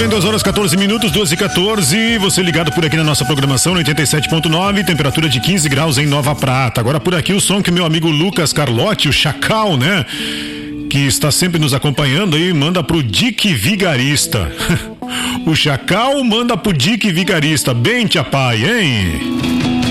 bem, 2 horas 14 minutos, 2h14. Você ligado por aqui na nossa programação no 87.9, temperatura de 15 graus em Nova Prata. Agora por aqui o som que meu amigo Lucas Carlotti, o Chacal, né? Que está sempre nos acompanhando aí, manda pro Dick Vigarista. O Chacal manda pro Dick Vigarista. Bem, tia pai, hein?